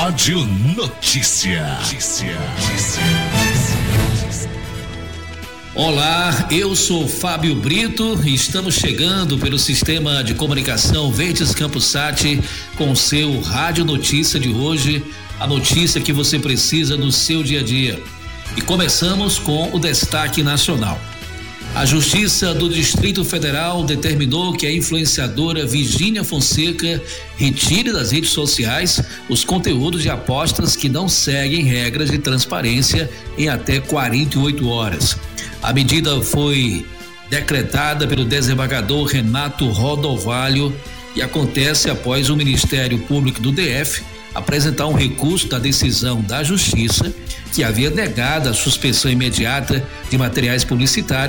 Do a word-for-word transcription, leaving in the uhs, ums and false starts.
Rádio Notícia. Notícia. Olá, eu sou Fábio Brito e estamos chegando pelo sistema de comunicação Verdes Campusat com o seu Rádio Notícia de hoje, a notícia que você precisa no seu dia a dia. E começamos com o destaque nacional. A Justiça do Distrito Federal determinou que a influenciadora Virgínia Fonseca retire das redes sociais os conteúdos de apostas que não seguem regras de transparência em até quarenta e oito horas. A medida foi decretada pelo desembargador Renato Rodovalho e acontece após o Ministério Público do D F apresentar um recurso da decisão da Justiça que havia negado a suspensão imediata de materiais publicitários